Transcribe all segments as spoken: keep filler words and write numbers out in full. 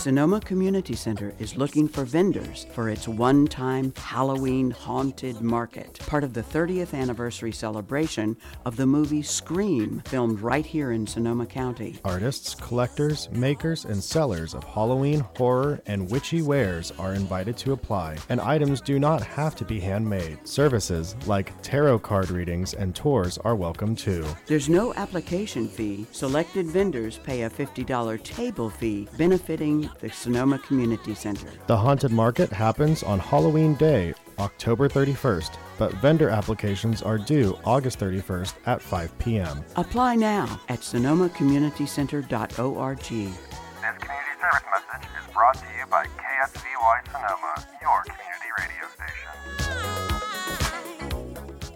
Sonoma Community Center is looking for vendors for its one-time Halloween Haunted Market, part of the thirtieth anniversary celebration of the movie Scream, filmed right here in Sonoma County. Artists, collectors, makers, and sellers of Halloween, horror, and witchy wares are invited to apply, and items do not have to be handmade. Services like tarot card readings and tours are welcome too. There's no application fee. Selected vendors pay a fifty dollars table fee, benefiting the Sonoma Community Center. The Haunted Market happens on Halloween Day, October thirty-first, but vendor applications are due August thirty-first at five p.m. Apply now at sonoma community center dot org. This community service message is brought to you by K S V Y Sonoma, your community radio station.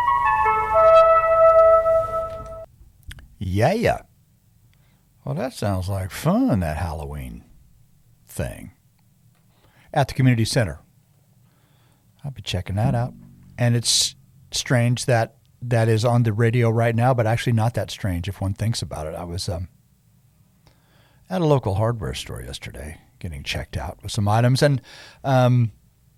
Yeah, yeah. Well, that sounds like fun, that Halloween thing at the community center. I'll be checking that out. And it's strange that that is on the radio right now, but actually not that strange if one thinks about it. I was um, at a local hardware store yesterday getting checked out with some items, and um,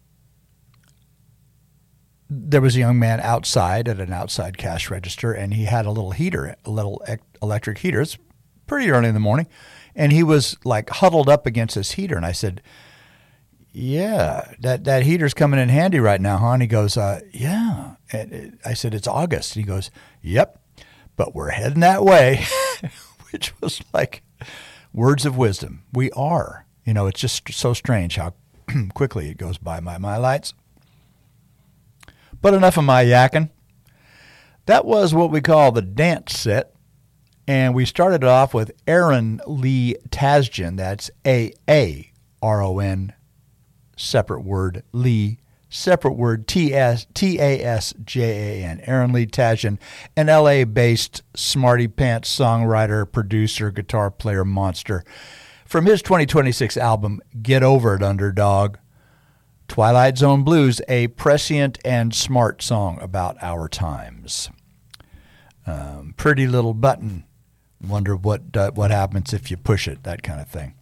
there was a young man outside at an outside cash register, and he had a little heater, a little electric heater. It's pretty early in the morning, and he was like huddled up against this heater, and I said, yeah, that, that heater's coming in handy right now, huh? And he goes, uh, yeah. And I said, it's August. And he goes, yep, but we're heading that way, which was like words of wisdom. We are. You know, it's just so strange how quickly it goes by my, my lights. But enough of my yakking. That was what we call the dance set. And we started off with Aaron Lee Tasjan. That's A A R O N, separate word, Lee, separate word, T S T A S J A N. Aaron Lee Tasjan, an L A-based smarty pants songwriter, producer, guitar player monster. From his twenty twenty-six album, Get Over It, Underdog, Twilight Zone Blues, a prescient and smart song about our times. Um, Pretty Little Button. Wonder what uh, what happens if you push it, that kind of thing.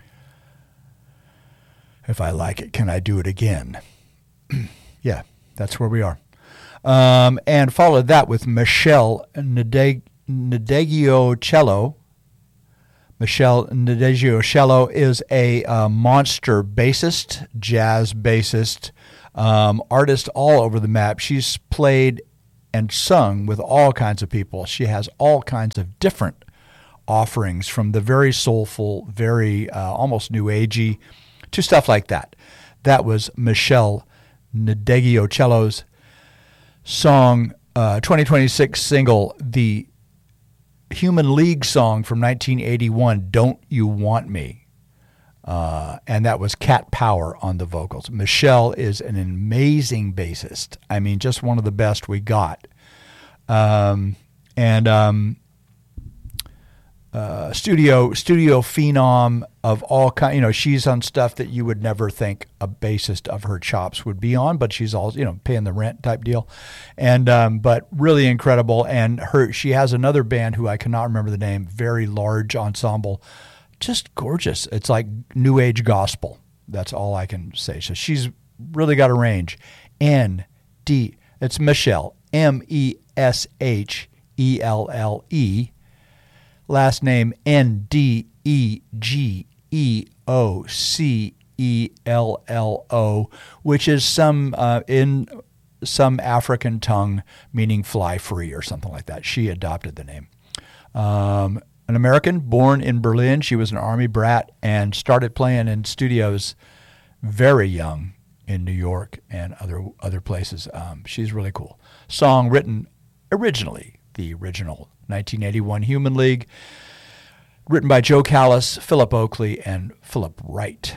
If I like it, can I do it again? Yeah, that's where we are. Um, and followed that with Michelle Nadeg- Nadegiocello. Michelle Nadegiocello is a uh, monster bassist, jazz bassist, um, artist all over the map. She's played and sung with all kinds of people. She has all kinds of different offerings, from the very soulful, very uh, almost new agey to stuff like that. That was Michelle Nadegiocello's song, uh, twenty twenty-six single, the Human League song from nineteen eighty-one, Don't You Want Me? Uh, and that was Cat Power on the vocals. Michelle is an amazing bassist. I mean, just one of the best we got. Um, and um, uh, studio studio phenom of all kind. You know, she's on stuff that you would never think a bassist of her chops would be on, but she's all, you know, paying the rent type deal. And um, but really incredible. And her she has another band who I cannot remember the name. Very large ensemble. Just gorgeous. It's like new age gospel. That's all I can say. So she's really got a range. N D. It's Michelle. M E S H E L L E. Last name N D E G E O C E L L O, which is some uh, in some African tongue meaning fly free or something like that. She adopted the name. Um, An American, born in Berlin. She was an Army brat and started playing in studios very young in New York and other other places. Um, she's really cool. Song written originally, the original nineteen eighty-one Human League, written by Joe Callis, Philip Oakley, and Philip Wright.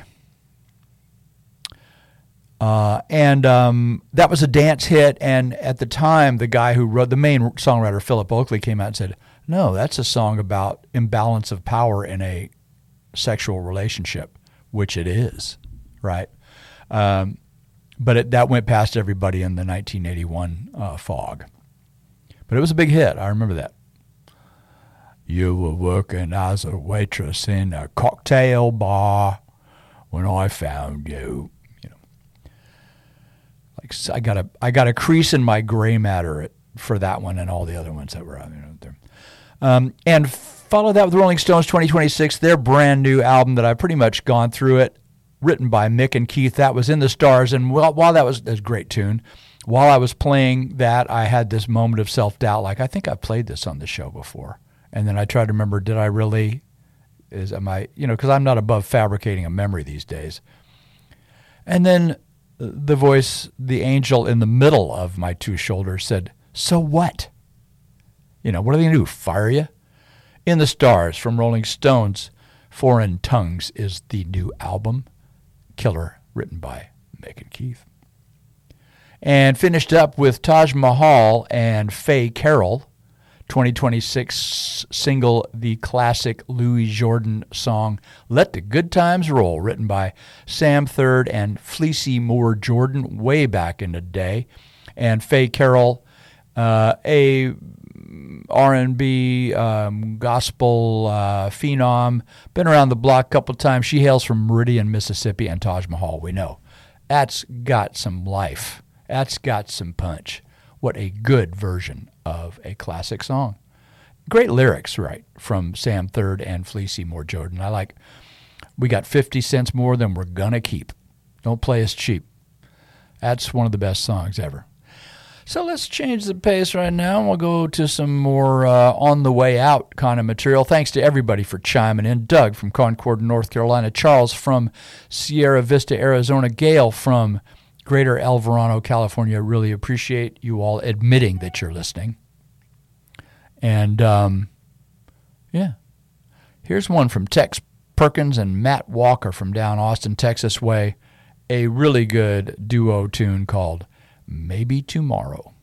Uh, and um, that was a dance hit. And at the time, the guy who wrote, the main songwriter, Philip Oakley, came out and said, no, that's a song about imbalance of power in a sexual relationship, which it is, right? Um, but it, that went past everybody in the nineteen eighty-one uh, fog. But it was a big hit. I remember that. You were working as a waitress in a cocktail bar when I found you. You know, like I got a I got a crease in my gray matter for that one and all the other ones that were out, you know, there. Um, and follow that with Rolling Stones twenty twenty-six, their brand new album that I've pretty much gone through it, written by Mick and Keith. That was In the Stars, and while, while that was, that was a great tune, while I was playing that, I had this moment of self-doubt, like I think I've played this on the show before. And then I tried to remember, did I really, is am I, you know, because I'm not above fabricating a memory these days. And then the voice, the angel in the middle of my two shoulders said, so what? You know, what are they going to do, fire you? In the Stars from Rolling Stones, Foreign Tongues is the new album, Killer, written by Mick and Keith. And finished up with Taj Mahal and Faye Carroll, twenty twenty-six single, the classic Louis Jordan song, Let the Good Times Roll, written by Sam Third and Fleecy Moore Jordan way back in the day. And Faye Carroll, uh, a R and B um, gospel uh, phenom, been around the block a couple times. She hails from Meridian, Mississippi, and Taj Mahal, we know. That's got some life. That's got some punch. What a good version of a classic song. Great lyrics, right, from Sam Third and Fleecy Moore Jordan. I like, we got fifty cents more than we're going to keep. Don't play us cheap. That's one of the best songs ever. So let's change the pace right now, and we'll go to some more uh, on the way out kind of material. Thanks to everybody for chiming in. Doug from Concord, North Carolina. Charles from Sierra Vista, Arizona. Gail from Greater El Verano, California. Really appreciate you all admitting that you're listening. And, um, yeah. Here's one from Tex Perkins and Matt Walker from down Austin, Texas way. A really good duo tune called Maybe Tomorrow.